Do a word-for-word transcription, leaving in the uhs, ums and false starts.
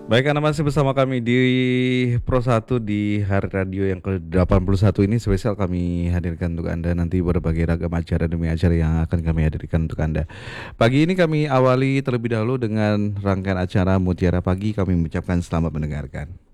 Baik, Anda masih bersama kami di Pro satu di hari radio yang ke delapan puluh satu ini. Spesial kami hadirkan untuk Anda nanti berbagai ragam acara demi acara yang akan kami hadirkan untuk Anda. Pagi ini kami awali terlebih dahulu dengan rangkaian acara Mutiara Pagi. Kami mengucapkan selamat mendengarkan.